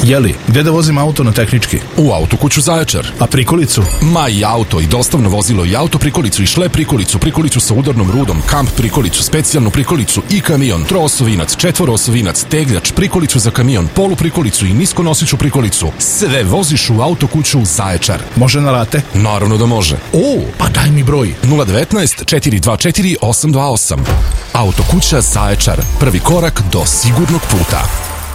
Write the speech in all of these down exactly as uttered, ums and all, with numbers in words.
Jeli, gde da vozim auto na tehnički? U Autokuću Zaječar. A prikolicu? Ma i auto, i dostavno vozilo, i auto prikolicu, i šlep prikolicu, prikolicu sa udarnom rudom, kamp prikolicu, specijalnu prikolicu i kamion, troosovinac, četvoroosovinac, tegljač, prikolicu za kamion, polu prikolicu i niskonosiću prikolicu. Sve voziš u Autokuću Zaječar. Može na rate? Naravno da može. O, pa daj mi broj. nula devetnaest četiri dva četiri osam dva osam. Autokuća Zaječar. Prvi korak do sigurnog puta.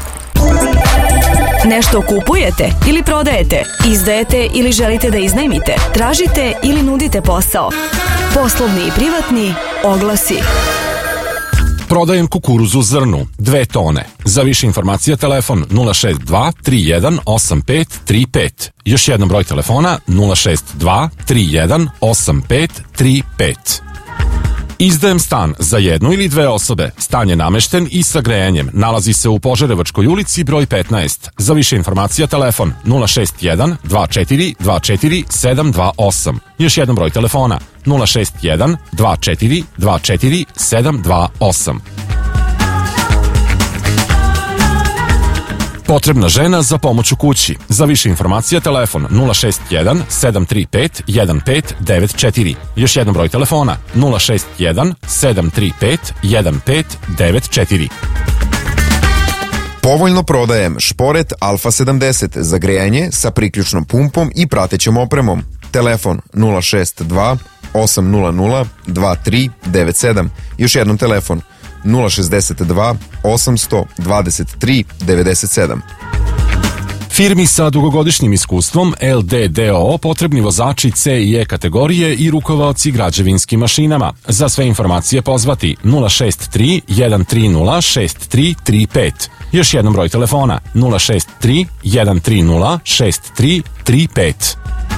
Nešto kupujete ili prodajete, izdajete ili želite da iznajmite, tražite ili nudite posao. Poslovni i privatni oglasi. Prodajem kukuruzu zrnu, dve tone. Za više informacija telefon nula šest dva tri jedan osam pet tri pet. Još jednom broj telefona nula šest dva tri jedan osam pet tri pet. Izdajem stan za jednu ili dve osobe. Stan je namešten i sa grejanjem. Nalazi se u Požarevačkoj ulici broj petnaest. Za više informacija telefon nula šest jedan dva četiri dva četiri sedam dva osam. Još jednom broj telefona nula šest jedan dva četiri dva četiri sedam dva osam. Potrebna žena za pomoć u kući. Za više informacija telefon nula šest jedan sedam tri pet jedan pet devet četiri. Još jednom broj telefona nula šest jedan sedam tri pet jedan pet devet četiri. Povoljno prodajem šporet Alfa sedamdeset za grejanje sa priključnom pumpom i pratećom opremom. Telefon nula šest dva osam nula nula dva tri devet sedam. Još jednom telefon nula šest dva osamsto dvadeset tri devedeset sedam. Firmi sa dugogodišnjim iskustvom L D D O O potrebni vozači C i E kategorije i rukovaoci građevinskim mašinama. Za sve informacije pozvati nula šest tri jedan tri nula šest tri tri pet. Još jednom broj telefona nula šest tri jedan tri nula šest tri tri pet.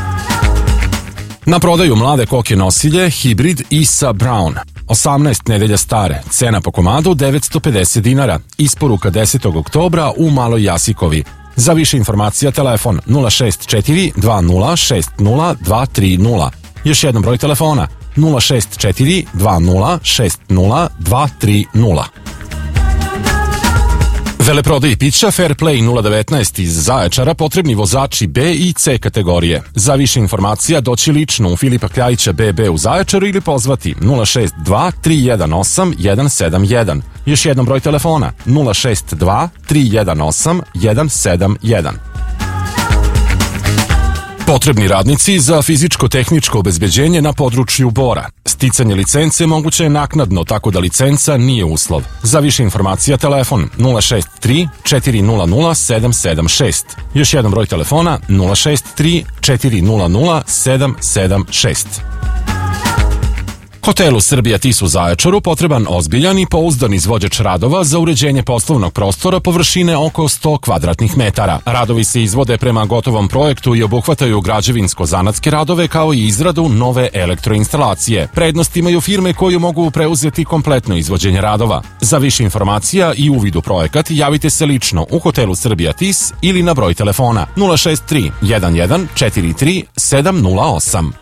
Na prodaju mlade koke nosilje, hibrid Isa Brown. osamnaest nedelja stare, cena po komadu devetsto pedeset dinara, isporuka desetog oktobra u Maloj Jasikovi. Za više informacija telefon nula šest četiri dva nula šest nula dva tri nula. Još jednom broj telefona nula šest četiri dva nula šest nula dva tri nula. Veleprodaji pića Fair Play nula devetnaest iz Zaječara potrebni vozači B i C kategorije. Za više informacija doći lično u Filipa Kljajića B B u Zaječaru ili pozvati nula šest dva tri jedan osam jedan sedam jedan. Još jednom broj telefona nula šest dva tri jedan osam jedan sedam jedan. Potrebni radnici za fizičko-tehničko obezbeđenje na području Bora. Sticanje licence moguće je naknadno, tako da licenca nije uslov. Za više informacija telefon nula šest tri četiri nula nula sedam sedam šest. Još jedan broj telefona nula šest tri četiri nula nula sedam sedam šest. Hotelu Srbija Tis u Zaječaru potreban ozbiljan i pouzdan izvođač radova za uređenje poslovnog prostora površine oko sto kvadratnih metara. Radovi se izvode prema gotovom projektu i obuhvataju građevinsko-zanatske radove kao i izradu nove elektroinstalacije. Prednost imaju firme koje mogu preuzeti kompletno izvođenje radova. Za više informacija i uvid u projekat javite se lično u Hotelu Srbija Tis ili na broj telefona nula šest tri jedan jedan četiri tri sedam nula osam.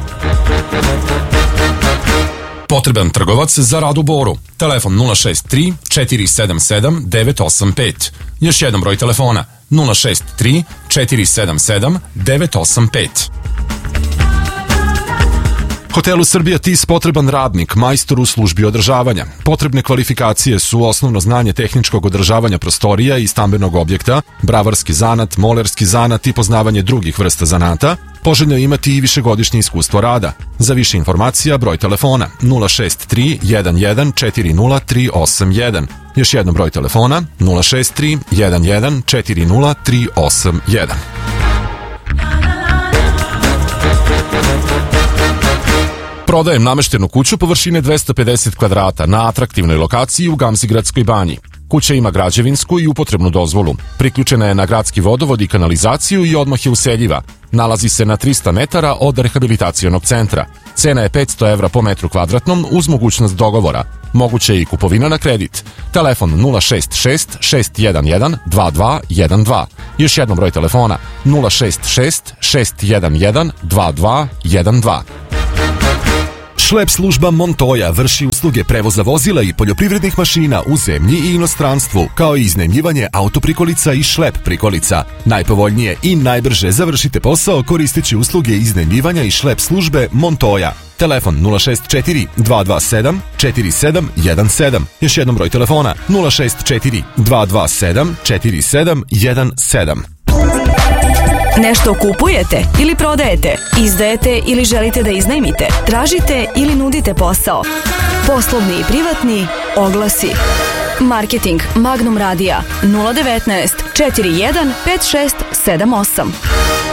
Potreban trgovac za rad u Boru. Telefon nula šest tri četiri sedam sedam devet osam pet. Još jedan broj telefona nula šest tri četiri sedam sedam devet osam pet. Hotelu Srbija Tis potreban radnik, majstor u službi održavanja. Potrebne kvalifikacije su osnovno znanje tehničkog održavanja prostorija i stambenog objekta, bravarski zanat, molerski zanat i poznavanje drugih vrsta zanata. Poželjno je imati i višegodišnje iskustvo rada. Za više informacija broj telefona nula šest tri jedan jedan četiri nula tri osam jedan. Još jednom broj telefona nula šest tri jedan jedan četiri nula tri osam jedan. Prodajem nameštenu kuću površine dvesta pedeset kvadrata na atraktivnoj lokaciji u Gamzigradskoj banji. Kuća ima građevinsku i upotrebnu dozvolu. Priključena je na gradski vodovod i kanalizaciju i odmah je useljiva. Nalazi se na trista metara od rehabilitacionog centra. Cena je petsto evra po metru kvadratnom uz mogućnost dogovora. Moguće je i kupovina na kredit. Telefon nula šest šest šest jedan jedan dva dva jedan dva. Još jednom broj telefona nula šest šest šest jedan jedan dva dva jedan dva. Šlep služba Montoya vrši usluge prevoza vozila i poljoprivrednih mašina u zemlji i inostranstvu, kao i iznajmljivanje autoprikolica i šlep prikolica. Najpovoljnije i najbrže završite posao koristeći usluge iznajmljivanja i šlep službe Montoya. Telefon nula šest četiri dva dva sedam četiri sedam jedan sedam. Još jednom broj telefona nula šest četiri dva dva sedam četiri sedam jedan sedam. Nešto kupujete ili prodajete, izdajete ili želite da iznajmite, tražite ili nudite posao. Poslovni i privatni oglasi. Marketing Magnum Radija nula devetnaest četiri jedan pet šest sedam osam.